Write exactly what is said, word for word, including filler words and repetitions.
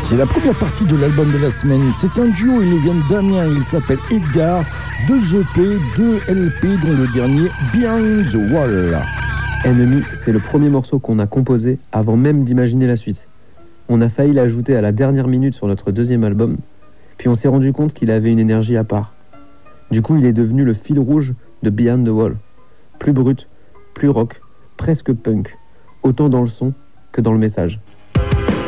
C'est la première partie de l'album de la semaine. C'est un duo, il nous vient d'Amiens, il s'appelle Edgar. Deux E P, deux L P, dont le dernier Behind the Wall. Enemy, c'est le premier morceau qu'on a composé avant même d'imaginer la suite. On a failli l'ajouter à la dernière minute sur notre deuxième album, puis on s'est rendu compte qu'il avait une énergie à part. Du coup, il est devenu le fil rouge de Behind the Wall. Plus brut, plus rock, presque punk, autant dans le son que dans le message.